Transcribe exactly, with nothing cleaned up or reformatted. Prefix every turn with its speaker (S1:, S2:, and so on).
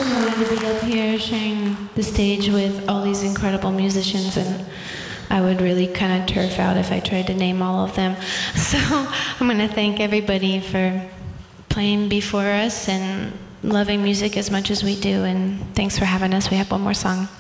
S1: an honor to be up here sharing the stage with all these incredible musicians, and I would really kind of turf out if I tried to name all of them. So I'm going to thank everybody for playing before us and loving music as much as we do, and thanks for having us. We have one more song.